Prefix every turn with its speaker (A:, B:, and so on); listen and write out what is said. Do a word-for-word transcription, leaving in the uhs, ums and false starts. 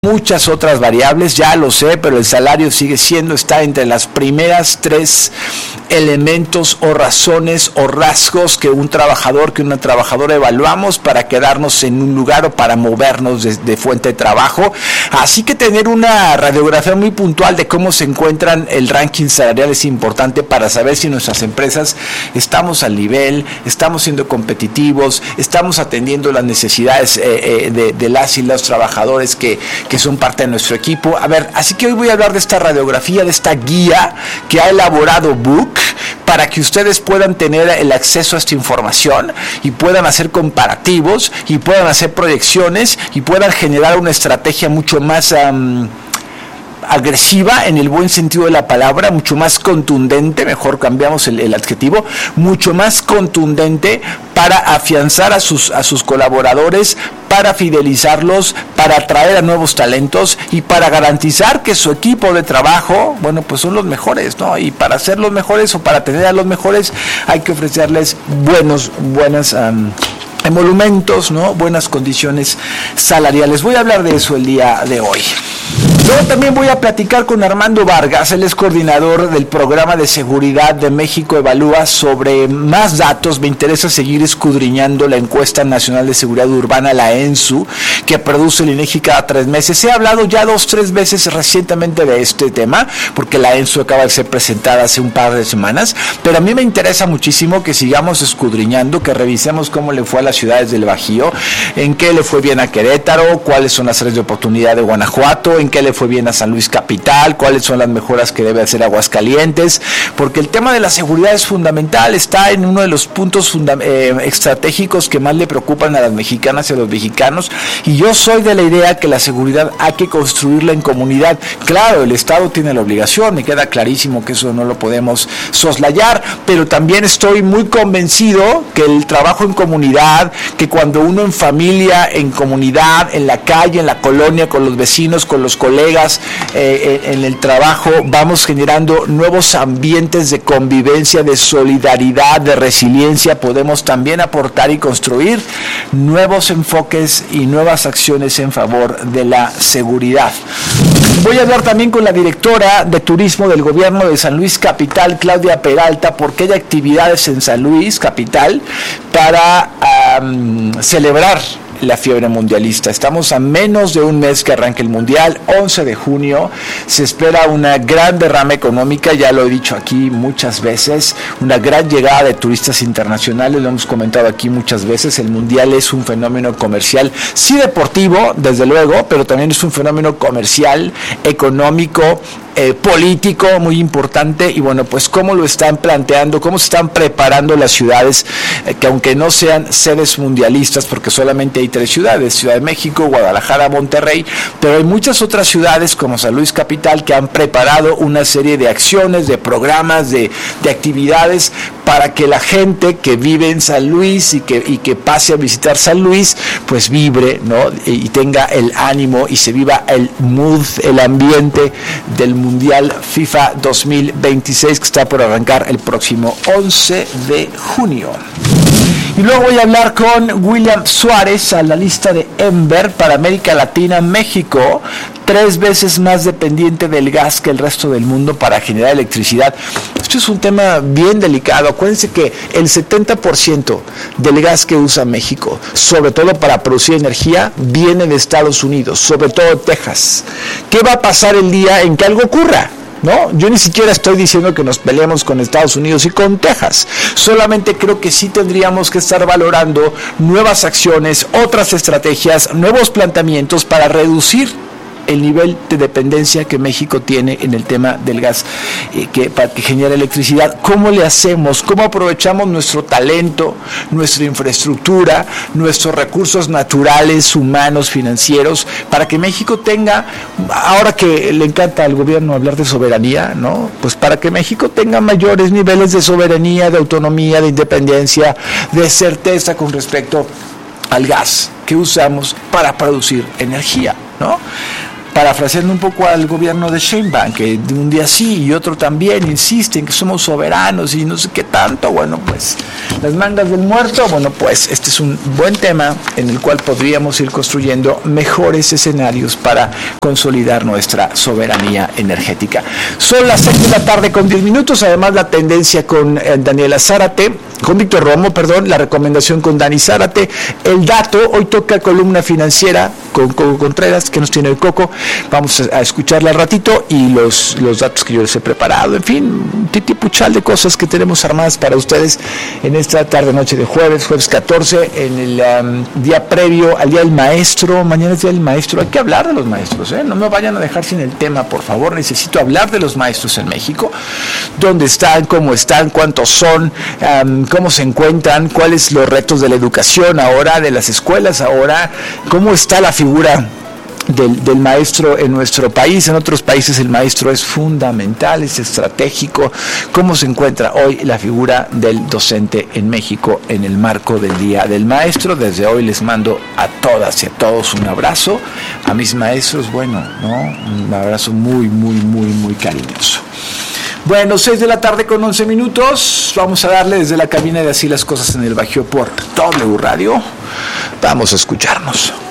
A: muchas otras variables, ya lo sé, pero el salario sigue siendo, está entre las primeras tres elementos o razones o rasgos que un trabajador, que una trabajadora evaluamos para quedarnos en un lugar o para movernos de, de fuente de trabajo. Así que tener una radiografía muy puntual de cómo se encuentran el ranking salarial es importante para saber si nuestras empresas estamos al nivel, estamos siendo competitivos, estamos atendiendo las necesidades eh, eh, de, de las y los trabajadores que que son parte de nuestro equipo. A ver, así que hoy voy a hablar de esta radiografía, de esta guía que ha elaborado Book para que ustedes puedan tener el acceso a esta información y puedan hacer comparativos y puedan hacer proyecciones y puedan generar una estrategia mucho más um, agresiva en el buen sentido de la palabra, mucho más contundente, mejor cambiamos el, el adjetivo, mucho más contundente para afianzar a sus, a sus colaboradores, para fidelizarlos, para atraer a nuevos talentos y para garantizar que su equipo de trabajo, bueno, pues son los mejores, ¿no? Y para ser los mejores o para tener a los mejores hay que ofrecerles buenos, buenas um, emolumentos, ¿no? Buenas condiciones salariales. Voy a hablar de eso el día de hoy. Luego también voy a platicar con Armando Vargas, él es coordinador del Programa de Seguridad de México Evalúa, sobre más datos. Me interesa seguir escudriñando la Encuesta Nacional de Seguridad Urbana, la ENSU, que produce el INEGI cada tres meses. He hablado ya dos, tres veces recientemente de este tema, porque la ENSU acaba de ser presentada hace un par de semanas, pero a mí me interesa muchísimo que sigamos escudriñando, que revisemos cómo le fue a las ciudades del Bajío, en qué le fue bien a Querétaro, cuáles son las áreas de oportunidad de Guanajuato, en qué le fue bien a San Luis Capital, cuáles son las mejoras que debe hacer Aguascalientes, porque el tema de la seguridad es fundamental, está en uno de los puntos funda- eh, estratégicos que más le preocupan a las mexicanas y a los mexicanos, y yo soy de la idea que la seguridad hay que construirla en comunidad. Claro, el Estado tiene la obligación, me queda clarísimo que eso no lo podemos soslayar, pero también estoy muy convencido que el trabajo en comunidad, que cuando uno en familia, en comunidad, en la calle, en la colonia, con los vecinos, con los colegas, eh, en el trabajo, vamos generando nuevos ambientes de convivencia, de solidaridad, de resiliencia, podemos también aportar y construir nuevos enfoques y nuevas acciones en favor de la seguridad. Voy a hablar también con la directora de turismo del gobierno de San Luis Capital, Claudia Peralta, porque hay actividades en San Luis Capital para um, celebrar la fiebre mundialista. Estamos a menos de un mes que arranque el mundial, once de junio, se espera una gran derrama económica, ya lo he dicho aquí muchas veces, una gran llegada de turistas internacionales, lo hemos comentado aquí muchas veces. El mundial es un fenómeno comercial, sí deportivo, desde luego, pero también es un fenómeno comercial, económico, Eh, político muy importante. Y bueno, pues cómo lo están planteando, cómo se están preparando las ciudades, eh, que aunque no sean sedes mundialistas, porque solamente hay tres ciudades, Ciudad de México, Guadalajara, Monterrey, pero hay muchas otras ciudades como San Luis Capital que han preparado una serie de acciones, de programas, de, de actividades para que la gente que vive en San Luis y que, y que pase a visitar San Luis, pues vibre, ¿no? Y, y tenga el ánimo y se viva el mood, el ambiente del Mundial FIFA dos mil veintiséis, que está por arrancar el próximo once de junio. Y luego voy a hablar con William Suárez, analista de Ember para América Latina. México, tres veces más dependiente del gas que el resto del mundo para generar electricidad. Esto es un tema bien delicado. Acuérdense que el setenta por ciento del gas que usa México, sobre todo para producir energía, viene de Estados Unidos, sobre todo Texas. ¿Qué va a pasar el día en que algo ocurra? ¿No? Yo ni siquiera estoy diciendo que nos peleemos con Estados Unidos y con Texas, solamente creo que sí tendríamos que estar valorando nuevas acciones, otras estrategias, nuevos planteamientos para reducir el nivel de dependencia que México tiene en el tema del gas, eh, que, para que genere electricidad. ¿Cómo le hacemos? ¿Cómo aprovechamos nuestro talento, nuestra infraestructura, nuestros recursos naturales, humanos, financieros, para que México tenga, ahora que le encanta al gobierno hablar de soberanía, ¿no? Pues para que México tenga mayores niveles de soberanía, de autonomía, de independencia, de certeza con respecto al gas que usamos para producir energía, ¿no? parafraseando un poco al gobierno de Sheinbaum, que de un día sí y otro también insisten que somos soberanos y no sé qué tanto. Bueno, pues las mangas del muerto, bueno, pues este es un buen tema en el cual podríamos ir construyendo mejores escenarios para consolidar nuestra soberanía energética. Son las seis de la tarde con diez minutos, además la tendencia con eh, Daniela Zárate, con Víctor Romo, perdón, la recomendación con Dani Zárate, el dato, hoy toca columna financiera con Coco Contreras, que nos tiene el Coco, vamos a, a escucharla al ratito y los, los datos que yo les he preparado, en fin, un titipuchal de cosas que tenemos armadas para ustedes en esta tarde noche de jueves, jueves catorce, en el um, día previo al Día del Maestro. Mañana es Día del Maestro, hay que hablar de los maestros, ¿eh? No me vayan a dejar sin el tema, por favor, necesito hablar de los maestros en México, dónde están, cómo están, cuántos son, um, cómo se encuentran, cuáles los retos de la educación ahora, de las escuelas ahora, cómo está la figura Del, del maestro en nuestro país. En otros países el maestro es fundamental, es estratégico. ¿Cómo se encuentra hoy la figura del docente en México en el marco del Día del Maestro? Desde hoy les mando a todas y a todos un abrazo. A mis maestros, bueno, ¿no? Un abrazo muy, muy, muy, muy cariñoso. Bueno, seis de la tarde con once minutos. Vamos a darle desde la cabina de Así las Cosas en el Bajío por W Radio. Vamos a escucharnos.